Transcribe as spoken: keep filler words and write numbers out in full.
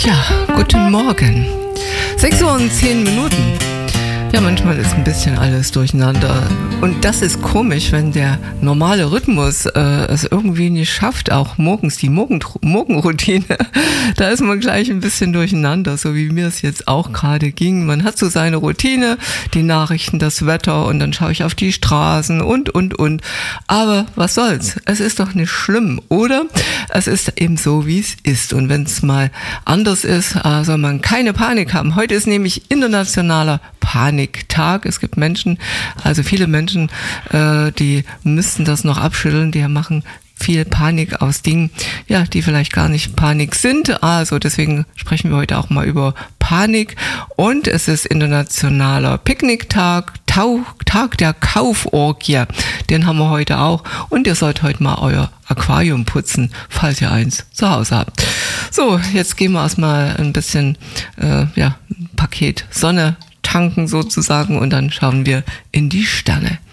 Tja, guten Morgen. sechs Uhr und zehn Minuten. Ja, manchmal ist ein bisschen alles durcheinander. Und das ist komisch, wenn der normale Rhythmus äh, es irgendwie nicht schafft, auch morgens die Morgen, Morgenroutine. Da ist man gleich ein bisschen durcheinander, so wie mir es jetzt auch gerade ging. Man hat so seine Routine, die Nachrichten, das Wetter und dann schaue ich auf die Straßen und, und, und. Aber was soll's? Es ist doch nicht schlimm, oder? Es ist eben so, wie es ist. Und wenn es mal anders ist, äh, soll man keine Panik haben. Heute ist nämlich internationaler Paniktag. Es gibt Menschen, also viele Menschen, äh, die müssten das noch abschütteln, die machen viel Panik aus Dingen, ja, die vielleicht gar nicht Panik sind. Also deswegen sprechen wir heute auch mal über Panik. Und es ist internationaler Picknicktag, Tau, Tag der Kauforgie. Den haben wir heute auch. Und ihr sollt heute mal euer Aquarium putzen, falls ihr eins zu Hause habt. So, jetzt gehen wir erstmal ein bisschen, äh, ja, ein Paket Sonne tanken sozusagen und dann schauen wir in die Sterne.